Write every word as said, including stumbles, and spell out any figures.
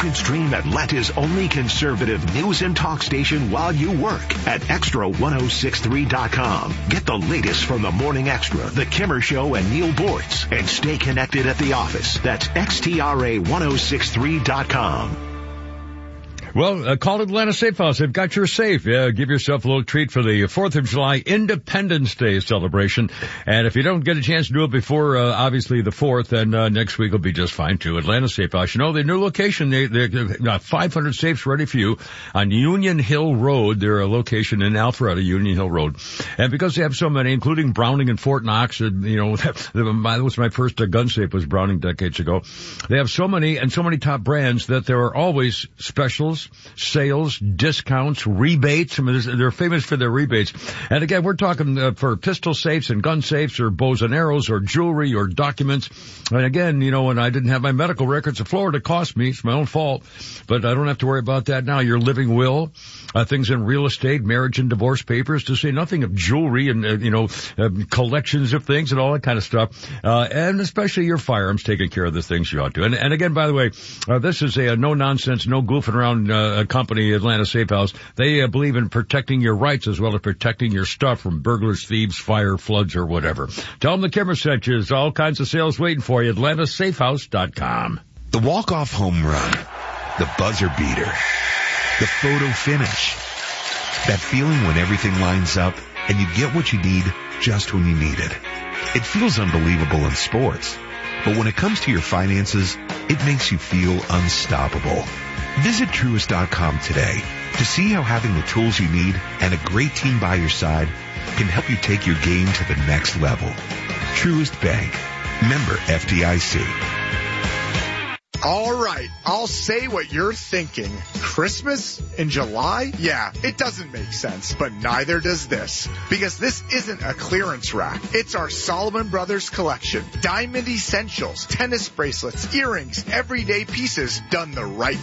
can stream Atlanta's only conservative news and talk station while you work at extra ten sixty-three dot com. Get the latest from the Morning Extra, The Kimmer Show, and Neil Bortz, and stay connected at the office. That's extra ten sixty-three dot com. Well, uh, call Atlanta Safe House. They've got your safe. Yeah, give yourself a little treat for the fourth of July Independence Day celebration. And if you don't get a chance to do it before, uh, obviously the fourth, then uh, next week will be just fine too. Atlanta Safe House. You know, their new location, they, they've got five hundred safes ready for you on Union Hill Road. They're a location in Alpharetta, Union Hill Road. And because they have so many, including Browning and Fort Knox, uh, you know, that was my first uh, gun safe was Browning decades ago. They have so many and so many top brands that there are always specials, sales, discounts, rebates. I mean, they're famous for their rebates. And again, we're talking uh, for pistol safes and gun safes or bows and arrows or jewelry or documents. And again, you know, when I didn't have my medical records in Florida, it cost me. It's my own fault. But I don't have to worry about that now. Your living will, uh, things in real estate, marriage and divorce papers, to say nothing of jewelry and, uh, you know, uh, collections of things and all that kind of stuff. Uh, and especially your firearms, taking care of the things you ought to. And, and again, by the way, uh, this is a, a no-nonsense, no goofing around uh, company, Atlanta Safe House. They uh, believe in protecting your rights as well as protecting your stuff from burglars, thieves, fire, floods, or whatever. Tell them the Kimmer sent you. There's all kinds of sales waiting for you. Atlanta Safe House dot com. The walk-off home run, the buzzer beater, the photo finish, that feeling when everything lines up and you get what you need just when you need it. It feels unbelievable in sports, but when it comes to your finances, it makes you feel unstoppable. Visit Truist dot com today to see how having the tools you need and a great team by your side can help you take your game to the next level. Truist Bank. Member F D I C. All right, I'll say what you're thinking. Christmas in July? Yeah, it doesn't make sense, but neither does this. Because this isn't a clearance rack. It's our Solomon Brothers collection. Diamond essentials, tennis bracelets, earrings, everyday pieces done the right